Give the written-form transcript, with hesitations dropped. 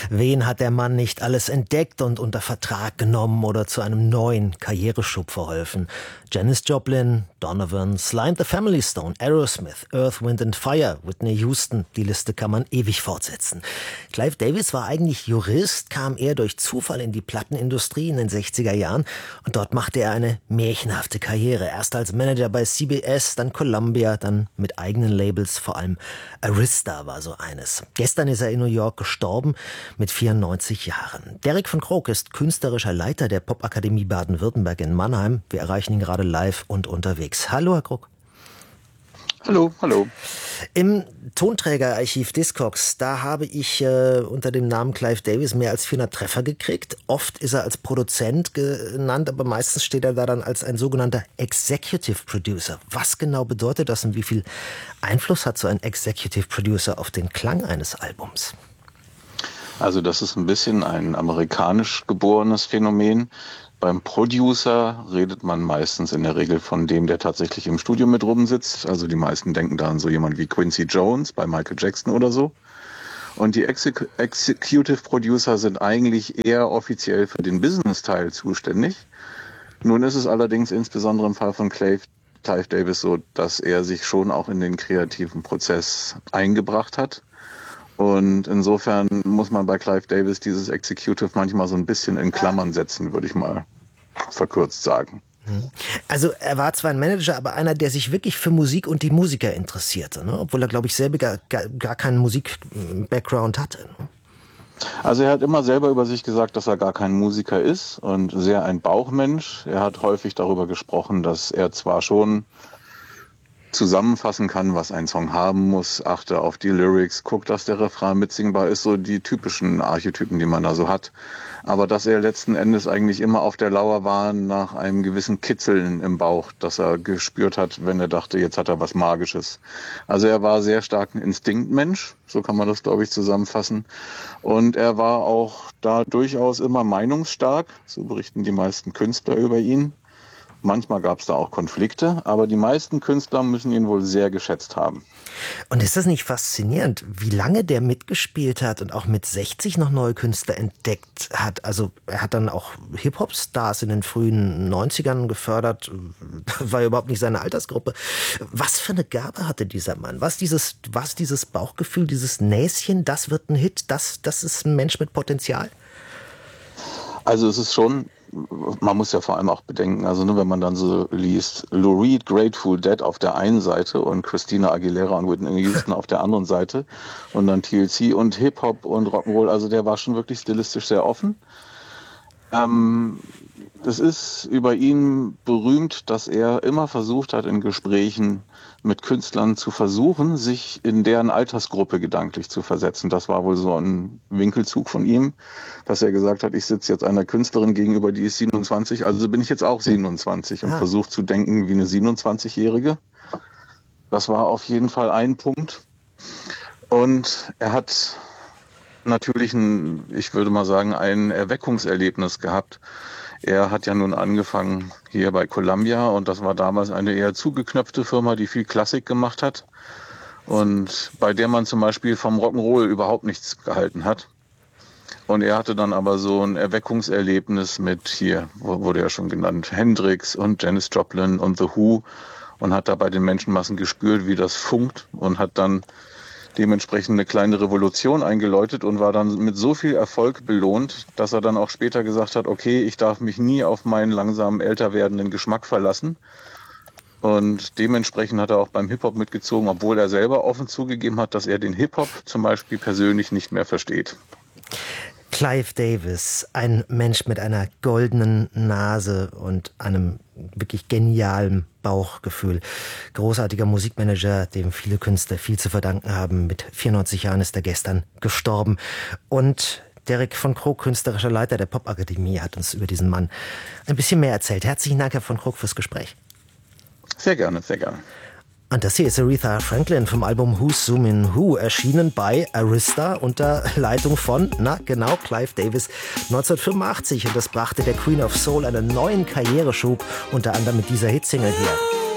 Wen hat der Mann nicht alles entdeckt und unter Vertrag genommen oder zu einem neuen Karriereschub verholfen? Janis Joplin, Donovan, Sly and the Family Stone, Aerosmith, Earth, Wind and Fire, Whitney Houston. Die Liste kann man ewig fortsetzen. Clive Davis war eigentlich Jurist, kam eher durch Zufall in die Plattenindustrie in den 60er Jahren und dort machte er eine märchenhafte Karriere. Erst als Manager bei CBS, dann Columbia, dann mit eigenen Labels, vor allem Arista war so eines. Gestern ist er in New York gestorben mit 94 Jahren. Derek von Krook ist künstlerischer Leiter der Popakademie Baden-Württemberg in Mannheim. Wir erreichen ihn gerade live und unterwegs. Hallo, Herr Krook. Hallo, hallo. Im Tonträgerarchiv Discogs, da habe ich unter dem Namen Clive Davis mehr als 400 Treffer gekriegt. Oft ist er als Produzent genannt, aber meistens steht er da dann als ein sogenannter Executive Producer. Was genau bedeutet das und wie viel Einfluss hat so ein Executive Producer auf den Klang eines Albums? Also das ist ein bisschen ein amerikanisch geborenes Phänomen. Beim Producer redet man meistens in der Regel von dem, der tatsächlich im Studio mit rumsitzt. Also die meisten denken da an so jemand wie Quincy Jones bei Michael Jackson oder so. Und die Executive Producer sind eigentlich eher offiziell für den Business-Teil zuständig. Nun ist es allerdings insbesondere im Fall von Clive Davis so, dass er sich schon auch in den kreativen Prozess eingebracht hat. Und insofern muss man bei Clive Davis dieses Executive manchmal so ein bisschen in Klammern setzen, würde ich mal verkürzt sagen. Also er war zwar ein Manager, aber einer, der sich wirklich für Musik und die Musiker interessierte, ne? Obwohl er, glaube ich, selber gar keinen Musik-Background hatte. Ne? Also er hat immer selber über sich gesagt, dass er gar kein Musiker ist und sehr ein Bauchmensch. Er hat häufig darüber gesprochen, dass er zwar schon zusammenfassen kann, was ein Song haben muss, achte auf die Lyrics, guckt, dass der Refrain mitsingbar ist, so die typischen Archetypen, die man da so hat. Aber dass er letzten Endes eigentlich immer auf der Lauer war nach einem gewissen Kitzeln im Bauch, das er gespürt hat, wenn er dachte, jetzt hat er was Magisches. Also er war sehr stark ein Instinktmensch, so kann man das, glaube ich, zusammenfassen. Und er war auch da durchaus immer meinungsstark, so berichten die meisten Künstler über ihn. Manchmal gab es da auch Konflikte, aber die meisten Künstler müssen ihn wohl sehr geschätzt haben. Und ist das nicht faszinierend, wie lange der mitgespielt hat und auch mit 60 noch neue Künstler entdeckt hat? Also er hat dann auch Hip-Hop-Stars in den frühen 90ern gefördert, war überhaupt nicht seine Altersgruppe. Was für eine Gabe hatte dieser Mann? Was dieses Bauchgefühl, dieses Näschen, das wird ein Hit, das ist ein Mensch mit Potenzial? Also es ist schon, man muss ja vor allem auch bedenken, also nur wenn man dann so liest, Lou Reed, Grateful Dead auf der einen Seite und Christina Aguilera und Whitney Houston auf der anderen Seite und dann TLC und Hip-Hop und Rock'n'Roll, also der war schon wirklich stilistisch sehr offen. Es ist über ihn berühmt, dass er immer versucht hat, in Gesprächen mit Künstlern zu versuchen, sich in deren Altersgruppe gedanklich zu versetzen. Das war wohl so ein Winkelzug von ihm, dass er gesagt hat, ich sitze jetzt einer Künstlerin gegenüber, die ist 27, also bin ich jetzt auch 27 und versuche zu denken wie eine 27-Jährige. Das war auf jeden Fall ein Punkt. Und er hat natürlich ich würde mal sagen, ein Erweckungserlebnis gehabt. Er hat ja nun angefangen hier bei Columbia und das war damals eine eher zugeknöpfte Firma, die viel Klassik gemacht hat und bei der man zum Beispiel vom Rock'n'Roll überhaupt nichts gehalten hat. Und er hatte dann aber so ein Erweckungserlebnis mit hier, wurde ja schon genannt, Hendrix und Janis Joplin und The Who und hat da bei den Menschenmassen gespürt, wie das funkt und hat dann dementsprechend eine kleine Revolution eingeläutet und war dann mit so viel Erfolg belohnt, dass er dann auch später gesagt hat, okay, ich darf mich nie auf meinen langsam älter werdenden Geschmack verlassen. Und dementsprechend hat er auch beim Hip-Hop mitgezogen, obwohl er selber offen zugegeben hat, dass er den Hip-Hop zum Beispiel persönlich nicht mehr versteht. Clive Davis, ein Mensch mit einer goldenen Nase und einem wirklich genialen Bauchgefühl. Großartiger Musikmanager, dem viele Künstler viel zu verdanken haben. Mit 94 Jahren ist er gestern gestorben. Und Derek von Krook, künstlerischer Leiter der Popakademie, hat uns über diesen Mann ein bisschen mehr erzählt. Herzlichen Dank, Herr von Krook, fürs Gespräch. Sehr gerne, sehr gerne. Und das hier ist Aretha Franklin vom Album Who's Zoomin' Who, erschienen bei Arista unter Leitung von, Clive Davis 1985. Und das brachte der Queen of Soul einen neuen Karriereschub, unter anderem mit dieser Hitsingle hier.